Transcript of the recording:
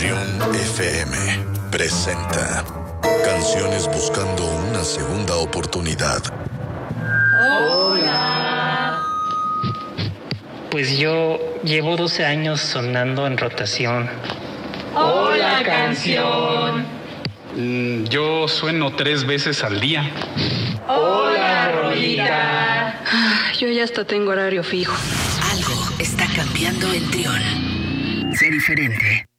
Trión FM presenta Canciones buscando una segunda oportunidad. Hola. Pues yo llevo 12 años sonando en rotación. Hola, canción. Yo sueno 3 veces al día. Hola, rolita. Yo ya hasta tengo horario fijo. Algo está cambiando en Trión. Sé diferente.